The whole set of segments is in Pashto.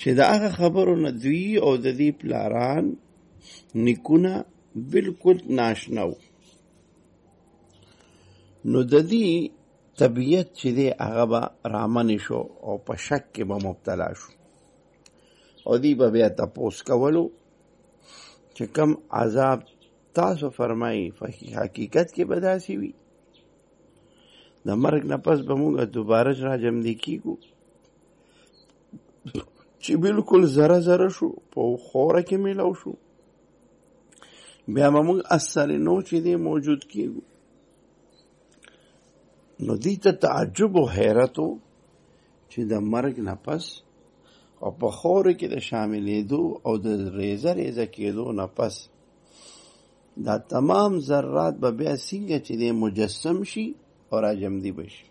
چې د هغه خبرو نه دوی او د دې پلاران نیکونه بالکل ناشنا وو. نو د دې طبیعت چې دی هغه به رامنې شو او په شک کې به مبتلا شو او دی به بیا تپوس کولو چې کم عذاب تاسو فرمایي حقیقت کې به داسې وي، د مرګ نه پس به موږ دوباره راجمدي کیږو چې بالکل ذره ذره شو په خوره کې میلاو شو، بیا به موږ اثر نو چې دی موجود کیږو. نو دی ته تعجب و حیرت و چې د مرګ نه پس او په خوره کې د شاملېدو او د ریزه ریزه کېدو نه پس دا تمام ذرات به بیا څنګه چې دی مجسم شي او راجمدي بشي.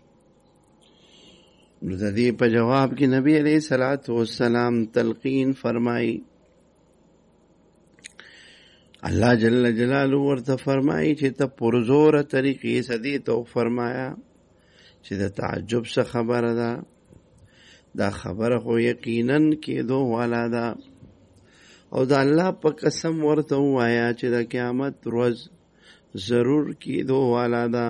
نو د دې په جواب کې نبی علیہ الصلوۃ والسلام تلقین فرمایي، الله جل جلاله ورته فرمایي چې ته پرزوره طریقې سدي تو فرمایا چې د تعجب څخه خبره ده، دا خبره خو یقینا کېدو والا ده او د الله په قسم ورته وایا چې د قیامت ورځ ضرور کېدو والا ده.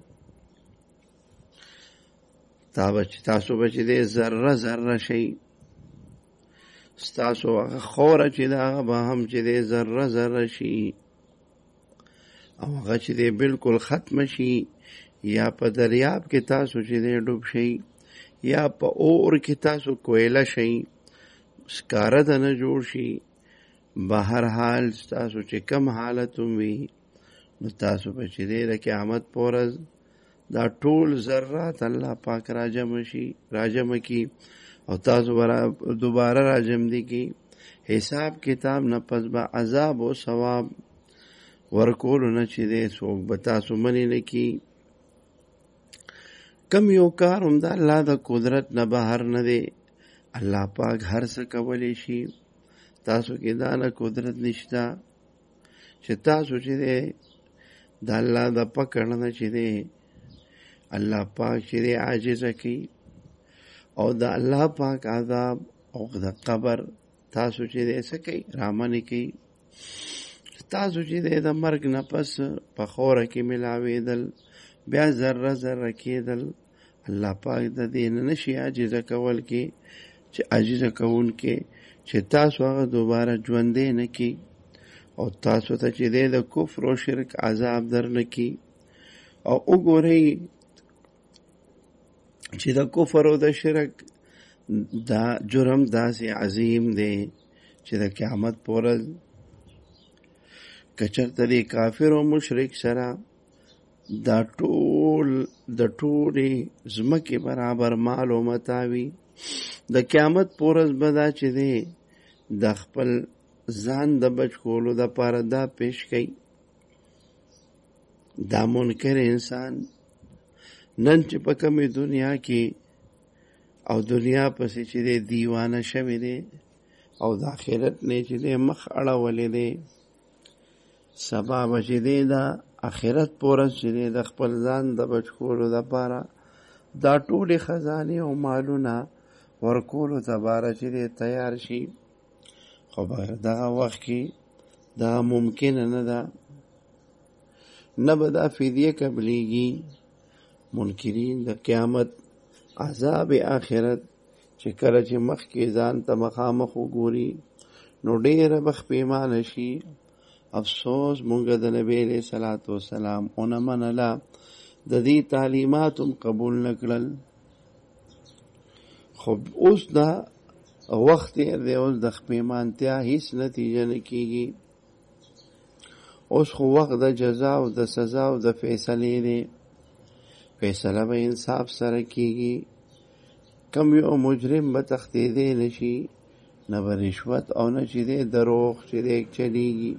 تاسو به چې دی ذره ذره شي، ستاسو هغه خوره چې ده هغه به هم چې دی ذره ذره شي او هغه چې دی بالکل ختم شي، یا په دریاب کې تاسو چې دی ډوب شي یا په اور کې تاسو کویله شي، سکاره ته نه جوړ شي. بهر حال تاسو چې کم حالت وي نو تاسو به چې دی د قیامت په ورځ دا ټول ذرات الله پاک راجم کی او تاسو دوباره راجم دی کی. حساب کتاب نه پس به عذاب او ثواب ورکول نه چې دی څوک به تاسو منی نه کی. کم یو کار هم د الله د قدرت نه بهر نه دی، الله پاک هر څه کولی شي. تاسو کې دا نه قدرت نشته چې تاسو چې دی د الله د پکړ نه چې دی الله پاک چې دی عاجزه کی او د الله پاک عذاب او د قبر تاسو چې دی څه کوي رامنې کوي. تاسو چې دی د مرګ نه پس په خوره کې ملاوېدل بیا ذره ذره کېدل، الله پاک د دې نه نشي عاجزه کول کې چې عاجزه کوون کې چې تاسو هغه دوباره ژوندې نه کی او تاسو ته چې دی د کفر او شرک عذاب در نه کی. او وګورئ چې د کفر او د شرک دا جرم داسې عظیم دی چې د قیامت په ورځ که چېرته د کافر او مشرک سره دا ټول د ټولې ځمکې برابر مال او متاع وي، د قیامت په ورځ به دا چې دی د خپل ځان د بچ کولو دپاره دا پیش کوي. دا منکر انسان نن چې په کومې دنیا کې او دنیا پسې چې دی دیوانه شوی دی او د آخرت نه چې دی مخ اړولی دی، سبا به چې دی دا آخرت په ورځ چې دی د خپل ځان د بچ کولو دپاره دا ټولې خزانې او مالونه ورکولو دپاره چې دی تیار شي. خو بغیر دغه وخت کې دا ممکنه نه ده، نه به دا فدیه قبلیږي. منکرین د قیامت عذاب آخرت چې کله چې مخکې ځان ته مخامخ وګوري نو ډېره به پښیمانه شي. افسوس مونږ د نبی علیہ الصلوۃ والسلام ونه منله، د دې تعلیمات هم قبول نه کړل. خو اوس دا وخت دی، اوس د پښیمانتیا هیڅ نتیجه نه کیږي. اوس خو وخت د جزا او د سزا او د فیصلې دی، فیصله به انصاف سره کیږي. کم یو مجرم به تښتېدی نشي، نه به رشوت او نه چې دی دروغ چې دی چلیږي.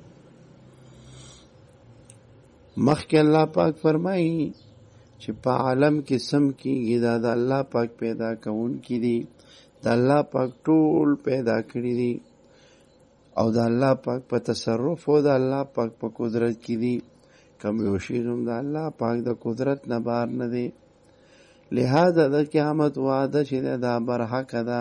مخکې الله پاک فرمایي چې په عالم کې سم کیږي دا د الله پاک پیدا کوونکي دي، د الله پاک ټول پیدا کړي دي او د الله پاک په تصرف او د الله پاک په قدرت کې دي. کم یو شی هم د الله پاک د قدرت نه بار نه دی. لہذا د قیامت وعده چې دا برحق ده